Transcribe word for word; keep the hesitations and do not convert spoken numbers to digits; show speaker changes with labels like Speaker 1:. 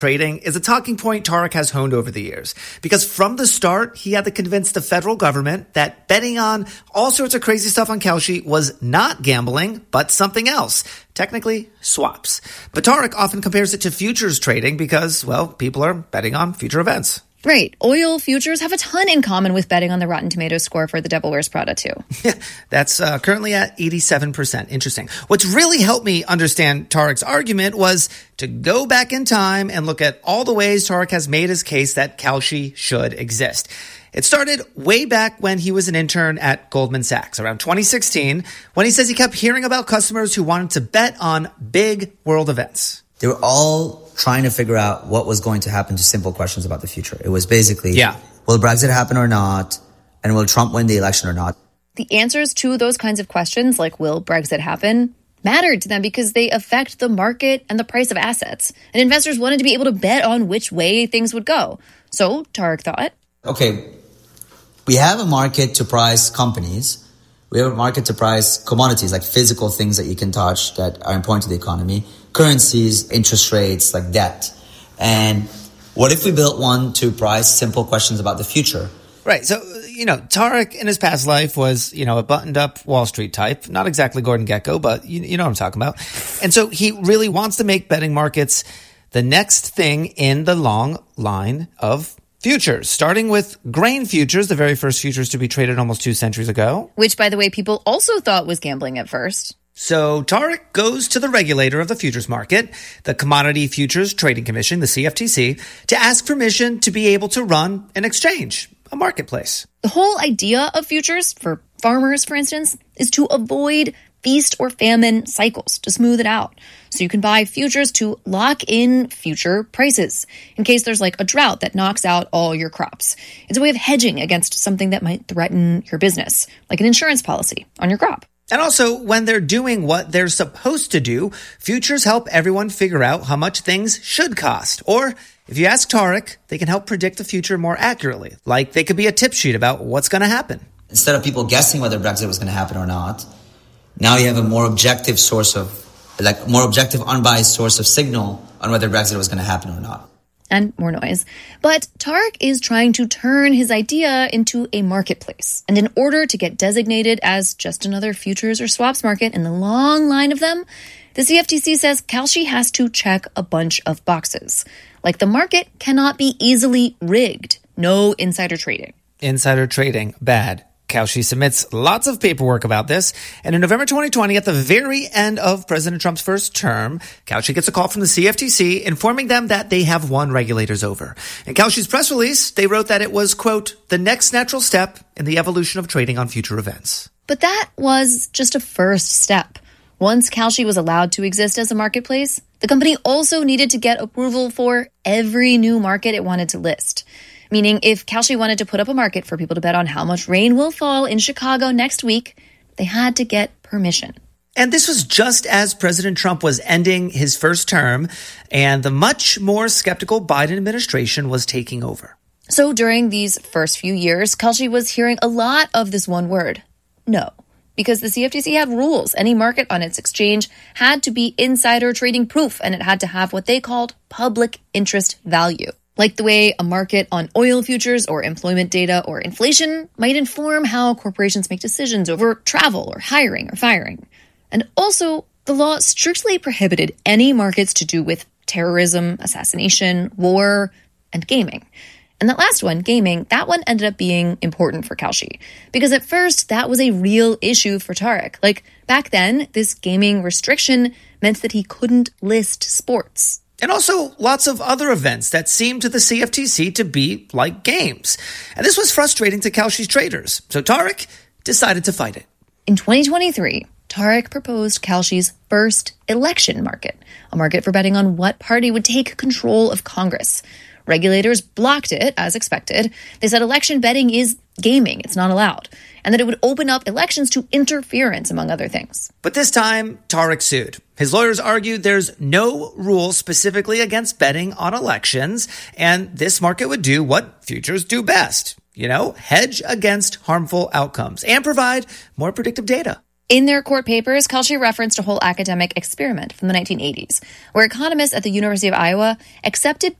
Speaker 1: Trading is a talking point Tarek has honed over the years, because from the start, he had to convince the federal government that betting on all sorts of crazy stuff on Kalshi was not gambling, but something else. Technically, swaps. But Tarek often compares it to futures trading because, well, people are betting on future events.
Speaker 2: Right. Oil futures have a ton in common with betting on the Rotten Tomatoes score for The Devil Wears Prada, too.
Speaker 1: Yeah, that's uh, currently at eighty-seven percent. Interesting. What's really helped me understand Tarek's argument was to go back in time and look at all the ways Tarek has made his case that Kalshi should exist. It started way back when he was an intern at Goldman Sachs, around twenty sixteen, when he says he kept hearing about customers who wanted to bet on big world events.
Speaker 3: They were all trying to figure out what was going to happen to simple questions about the future. It was basically,
Speaker 1: yeah.
Speaker 3: will Brexit happen or not? And will Trump win the election or not?
Speaker 2: The answers to those kinds of questions, like will Brexit happen, mattered to them because they affect the market and the price of assets. And investors wanted to be able to bet on which way things would go. So Tarek thought,
Speaker 3: okay, we have a market to price companies. We have a market to price commodities, like physical things that you can touch that are important to the economy. Currencies, interest rates, like debt. And what if we built one to price simple questions about the future?
Speaker 1: Right. So, you know, Tarek in his past life was, you know, a buttoned up Wall Street type. Not exactly Gordon Gekko, but you, you know what I'm talking about. And so he really wants to make betting markets the next thing in the long line of futures, starting with grain futures, the very first futures to be traded almost two centuries ago.
Speaker 2: Which, by the way, people also thought was gambling at first.
Speaker 1: So Tarek goes to the regulator of the futures market, the Commodity Futures Trading Commission, the C F T C, to ask permission to be able to run an exchange, a marketplace.
Speaker 2: The whole idea of futures, for farmers, for instance, is to avoid feast or famine cycles, to smooth it out. So you can buy futures to lock in future prices in case there's like a drought that knocks out all your crops. It's a way of hedging against something that might threaten your business, like an insurance policy on your crop.
Speaker 1: And also, when they're doing what they're supposed to do, futures help everyone figure out how much things should cost. Or, if you ask Tarek, they can help predict the future more accurately. Like, they could be a tip sheet about what's going to happen.
Speaker 3: Instead of people guessing whether Brexit was going to happen or not, now you have a more objective source of, like, more objective, unbiased source of signal on whether Brexit was going to happen or not.
Speaker 2: And more noise. But Tarek is trying to turn his idea into a marketplace. And in order to get designated as just another futures or swaps market in the long line of them, the C F T C says Kalshi has to check a bunch of boxes. Like the market cannot be easily rigged. No insider trading.
Speaker 1: Insider trading, bad. Kalshi submits lots of paperwork about this, and in November twenty twenty, at the very end of President Trump's first term, Kalshi gets a call from the C F T C informing them that they have won regulators over. In Kalshi's press release, they wrote that it was, quote, the next natural step in the evolution of trading on future events.
Speaker 2: But that was just a first step. Once Kalshi was allowed to exist as a marketplace, the company also needed to get approval for every new market it wanted to list. Meaning, if Kalshi wanted to put up a market for people to bet on how much rain will fall in Chicago next week, they had to get permission.
Speaker 1: And this was just as President Trump was ending his first term, and the much more skeptical Biden administration was taking over.
Speaker 2: So during these first few years, Kalshi was hearing a lot of this one word, no. Because the C F T C had rules. Any market on its exchange had to be insider trading proof, and it had to have what they called public interest value. Like the way a market on oil futures or employment data or inflation might inform how corporations make decisions over travel or hiring or firing. And also, the law strictly prohibited any markets to do with terrorism, assassination, war, and gaming. And that last one, gaming, that one ended up being important for Kalshi. Because at first, that was a real issue for Tarek. Like, back then, this gaming restriction meant that he couldn't list sports.
Speaker 1: And also lots of other events that seemed to the C F T C to be like games. And this was frustrating to Kalshi's traders. So Tarek decided to fight it.
Speaker 2: In twenty twenty-three, Tarek proposed Kalshi's first election market, a market for betting on what party would take control of Congress. Regulators blocked it, as expected. They said election betting is gaming, it's not allowed, and that it would open up elections to interference, among other things.
Speaker 1: But this time, Tarek sued. His lawyers argued there's no rule specifically against betting on elections, and this market would do what futures do best. You know, hedge against harmful outcomes and provide more predictive data.
Speaker 2: In their court papers, Kelshi referenced a whole academic experiment from the nineteen eighties, where economists at the University of Iowa accepted